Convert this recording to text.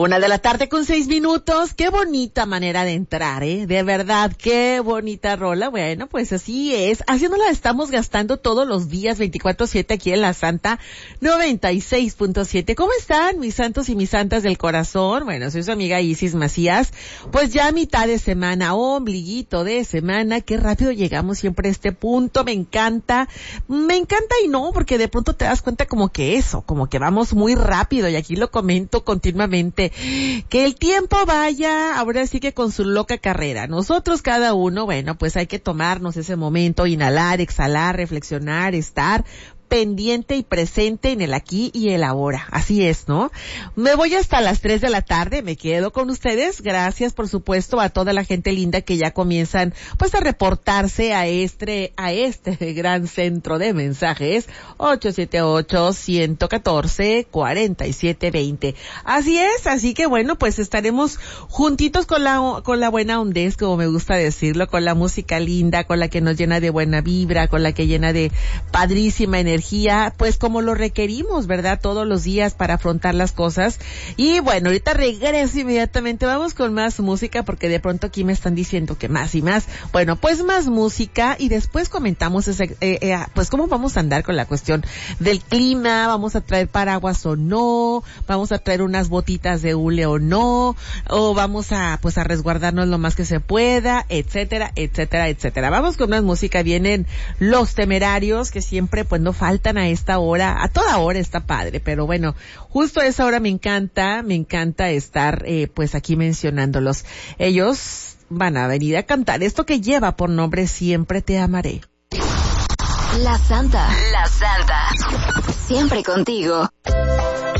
1:06 p.m. Qué bonita manera de entrar, de verdad, qué bonita rola. Bueno, pues así es, haciéndola estamos gastando todos los días 24/7 aquí en La Santa 96.7. ¿Cómo están mis santos y mis santas del corazón? Bueno, soy su amiga Isis Macías. Pues ya mitad de semana, ombliguito de semana, qué rápido llegamos siempre a este punto. Me encanta y no, porque de pronto te das cuenta como que vamos muy rápido, y aquí lo comento continuamente, que el tiempo vaya ahora sí que con su loca carrera. Nosotros cada uno, bueno, pues hay que tomarnos ese momento, inhalar, exhalar, reflexionar, estar pendiente y presente en el aquí y el ahora. Así es, ¿no? Me voy hasta las 3 de la tarde, me quedo con ustedes. Gracias, por supuesto, a toda la gente linda que ya comienzan, pues, a reportarse a este gran centro de mensajes, 878-114-4720. Así es, así que bueno, pues estaremos juntitos con la buena ondez, como me gusta decirlo, con la música linda, con la que nos llena de buena vibra, con la que llena de padrísima energía, pues como lo requerimos, ¿verdad? Todos los días para afrontar las cosas. Y bueno, ahorita regreso inmediatamente. Vamos con más música, porque de pronto aquí me están diciendo que más y más. Bueno, pues más música, y después comentamos pues cómo vamos a andar con la cuestión del clima. Vamos a traer paraguas o no, vamos a traer unas botitas de hule o no, o vamos a pues a resguardarnos lo más que se pueda, etcétera, etcétera, etcétera. Vamos con más música. Vienen Los Temerarios, que siempre pues no faltan a esta hora, a toda hora está padre, pero bueno, justo a esa hora me encanta estar pues aquí mencionándolos. Ellos van a venir a cantar esto que lleva por nombre Siempre Te Amaré. La Santa, siempre contigo.